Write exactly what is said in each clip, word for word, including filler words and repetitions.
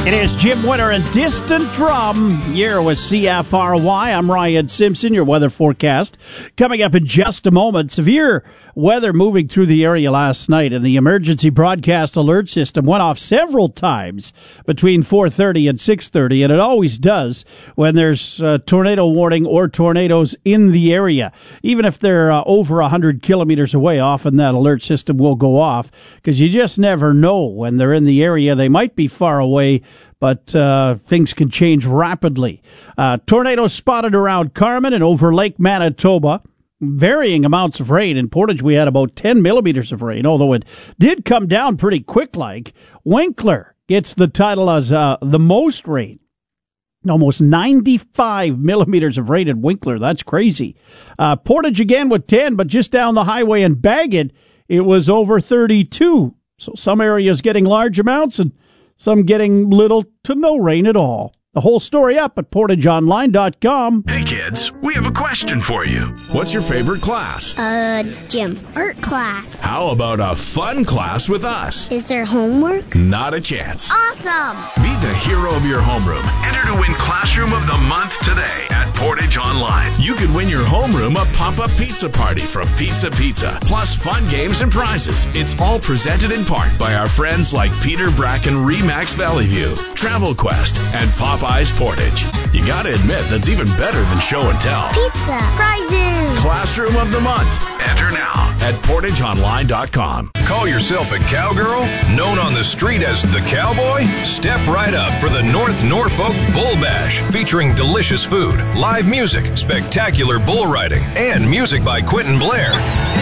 It is Jim Winter and Distant Drum. You're with C F R Y. I'm Ryan Simpson, your weather forecast. Coming up in just a moment, severe weather moving through the area last night, and the emergency broadcast alert system went off several times between four thirty and six thirty, and it always does when there's a tornado warning or tornadoes in the area. Even if they're uh, over one hundred kilometers away, often that alert system will go off because you just never know when they're in the area. They might be far away, but uh, things can change rapidly. Uh, tornadoes spotted around Carmen and over Lake Manitoba. Varying amounts of rain. In Portage, we had about ten millimeters of rain, although it did come down pretty quick-like. Winkler gets the title as uh, the most rain. Almost ninety-five millimeters of rain in Winkler. That's crazy. Uh, Portage again with ten, but just down the highway in Bagot, it was over thirty-two. So some areas getting large amounts and some getting little to no rain at all. The whole story up at portage online dot com. Hey kids, we have a question for you. What's your favorite class? Uh, gym. Art class. How about a fun class with us? Is there homework? Not a chance. Awesome! Be the hero of your homeroom. Enter to win Classroom of the Month today at Portage Online. You could win your homeroom a pop-up pizza party from Pizza Pizza, plus fun games and prizes. It's all presented in part by our friends like Peter Bracken, Remax Valley View, Travel Quest, and Popeyes Portage. You gotta admit, that's even better than show and tell. Pizza. Prizes. Classroom of the Month. Enter now at portage online dot com. Call yourself a cowgirl? Known on the street as the Cowboy? Step right up for the North Norfolk Bull Bash, featuring delicious food, live music, spectacular bull riding, and music by Quentin Blair.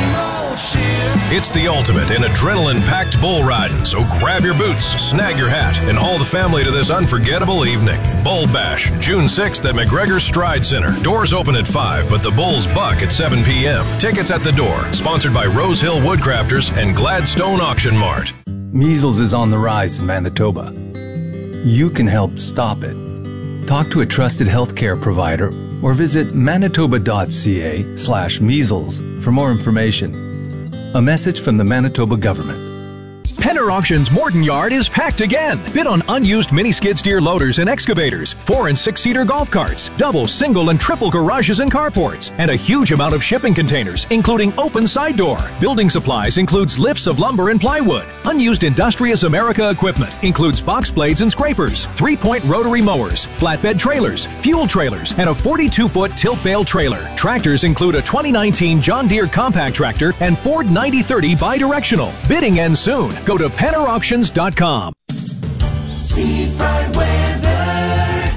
It's the ultimate in adrenaline-packed bull riding, so grab your boots, snag your hat, and haul the family to this unforgettable evening. Bull Bash, June sixth at McGregor Stride Center. Doors open at five, but the bulls buck at seven p.m. Tickets at the door. Sponsored by Rose Hill Woodcrafters and Gladstone Auction Mart. Measles is on the rise in Manitoba. You can help stop it. Talk to a trusted healthcare provider or visit manitoba.ca slash measles for more information. A message from the Manitoba government. Penner Auctions Morton Yard is packed again. Bid on unused mini skid steer loaders and excavators, four and six seater golf carts, double, single, and triple garages and carports, and a huge amount of shipping containers, including open side door. Building supplies includes lifts of lumber and plywood. Unused Industrious America equipment includes box blades and scrapers, three-point rotary mowers, flatbed trailers, fuel trailers, and a forty-two foot tilt bale trailer. Tractors include a twenty nineteen John Deere compact tractor and Ford ninety thirty bidirectional. Bidding ends soon. Go to penner auctions dot com. Seafront weather.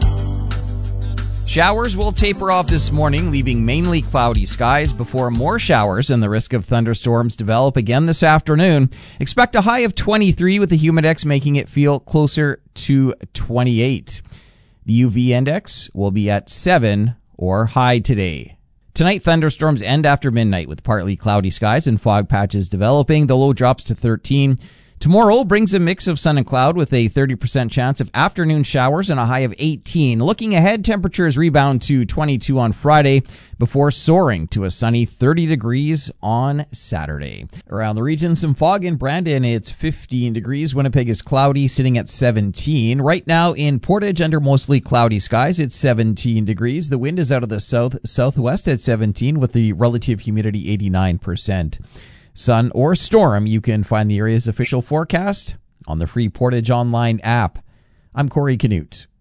Showers will taper off this morning, leaving mainly cloudy skies before more showers and the risk of thunderstorms develop again this afternoon. Expect a high of twenty-three with the humidex making it feel closer to twenty-eight. The U V index will be at seven or high today. Tonight, thunderstorms end after midnight with partly cloudy skies and fog patches developing. The low drops to thirteen. Tomorrow brings a mix of sun and cloud with a thirty percent chance of afternoon showers and a high of eighteen. Looking ahead, temperatures rebound to twenty-two on Friday before soaring to a sunny thirty degrees on Saturday. Around the region, some fog in Brandon. It's fifteen degrees. Winnipeg is cloudy, sitting at seventeen. Right now in Portage, under mostly cloudy skies, it's seventeen degrees. The wind is out of the south-southwest at seventeen with the relative humidity eighty-nine percent. Sun or storm, you can find the area's official forecast on the free Portage Online app. I'm Corey Canute.